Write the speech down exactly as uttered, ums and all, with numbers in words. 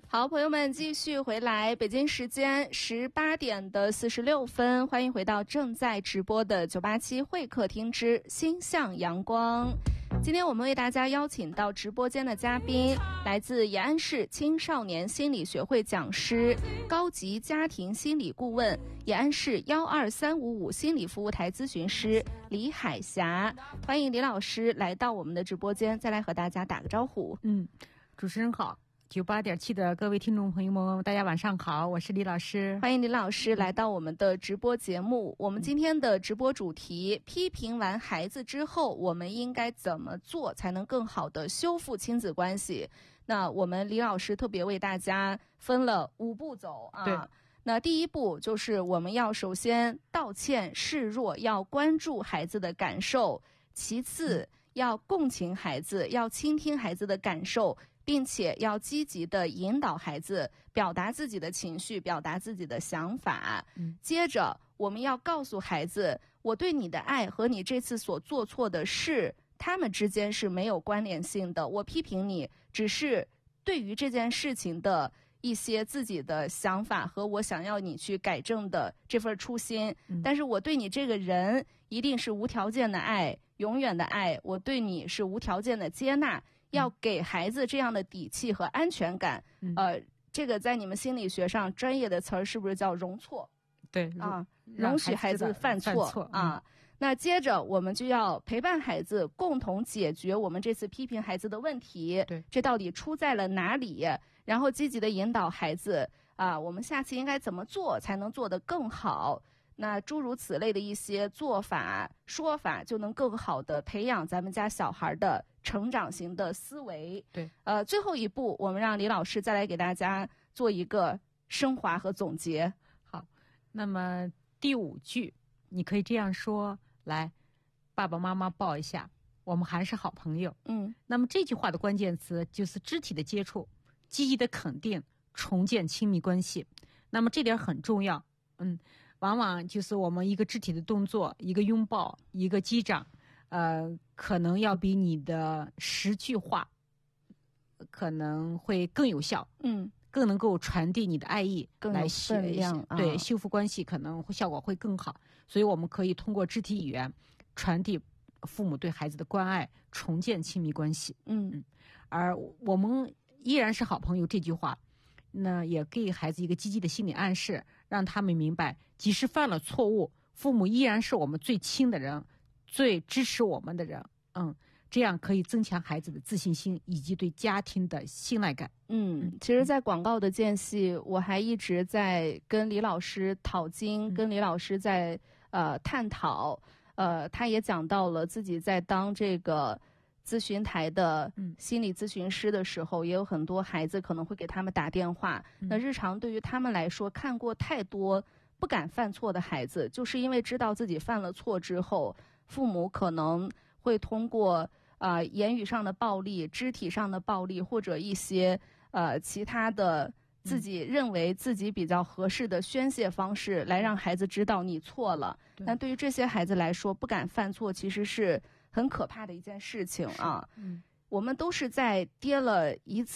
好，朋友们继续回来，北京时间十八点的四十六分，欢迎回到正在直播的九八七会客厅之心向阳光。今天我们为大家邀请到直播间的嘉宾，来自延安市青少年心理学会讲师、高级家庭心理顾问、延安市幺二三五五心理服务台咨询师李海霞。欢迎李老师来到我们的直播间，再来和大家打个招呼。 嗯，主持人好。九八点七的各位听众朋友们，大家晚上好，我是李老师。 欢迎李老师来到我们的直播节目。我们今天的直播主题：批评完孩子之后，我们应该怎么做才能更好的修复亲子关系？那我们李老师特别为大家分了五步走啊。 对。 那第一步就是我们要首先道歉示弱，要关注孩子的感受；其次，要共情孩子，要倾听孩子的感受，并且要积极地引导孩子表达自己的情绪，表达自己的想法。嗯、接着我们要告诉孩子，我对你的爱和你这次所做错的事，他们之间是没有关联性的。我批评你只是对于这件事情的一些自己的想法和我想要你去改正的这份初心、嗯、但是我对你这个人一定是无条件的爱，永远的爱，我对你是无条件的接纳，要给孩子这样的底气和安全感、嗯、呃，这个在你们心理学上专业的词儿是不是叫容错？ 对啊，容许孩子犯错, 犯错啊、嗯。那接着我们就要陪伴孩子，共同解决我们这次批评孩子的问题。 对， 这到底出在了哪里？然后积极的引导孩子啊，我们下次应该怎么做才能做得更好？那诸如此类的一些做法说法，就能更好的培养咱们家小孩的成长型的思维。 对， 呃，最后一步，我们让李老师再来给大家做一个升华和总结。 好，那么第五句你可以这样说，来，爸爸妈妈抱一下，我们还是好朋友。 嗯， 那么这句话的关键词就是肢体的接触，积极的肯定，重建亲密关系。那么这点很重要。嗯，往往就是我们一个肢体的动作，一个拥抱，一个击掌，呃，可能要比你的十句话可能会更有效。 嗯， 更能够传递你的爱意， 更有分量， 对、啊、修复关系可能效果会更好。所以我们可以通过肢体语言传递父母对孩子的关爱，重建亲密关系。 嗯嗯， 而我们依然是好朋友这句话，那也给孩子一个积极的心理暗示，让他们明白，即使犯了错误，父母依然是我们最亲的人，最支持我们的人。嗯。这样可以增强孩子的自信心以及对家庭的信赖感。 嗯，其实在广告的间隙，我还一直在跟李老师讨经、嗯、跟李老师在呃探讨，呃他也讲到了自己在当这个咨询台的心理咨询师的时候、嗯、也有很多孩子可能会给他们打电话、嗯、那日常对于他们来说，看过太多不敢犯错的孩子，就是因为知道自己犯了错之后，父母可能会通过啊、呃，言语上的暴力、肢体上的暴力，或者一些呃其他的自己认为自己比较合适的宣泄方式，来让孩子知道你错了。但对于这些孩子来说，不敢犯错其实是很可怕的一件事情啊。嗯，我们都是在跌了一次